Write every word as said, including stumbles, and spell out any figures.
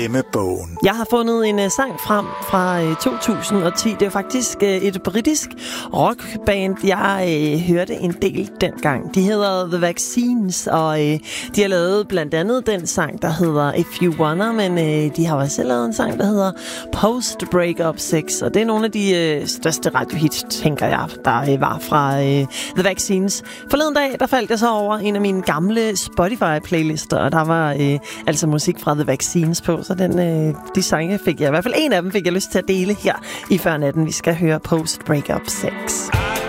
Hjemmebogen. Jeg har fundet en uh, sang frem fra uh, to tusind og ti. Det er faktisk uh, et britisk rockband, jeg uh, hørte en del dengang. De hedder The Vaccines, og uh, de har lavet blandt andet den sang, der hedder If You Wanna, men uh, de har også selv lavet en sang, der hedder Post Breakup Sex, og det er nogle af de uh, største radiohits, tænker jeg, der uh, var fra uh, The Vaccines. Forleden dag, der faldt jeg så over en af mine gamle Spotify-playlister, og der var uh, altså musik fra The Vaccines på, så den, øh, de sange fik jeg, i hvert fald en af dem fik jeg lyst til at dele her i Før Natten. Vi skal høre Post Breakup Sex.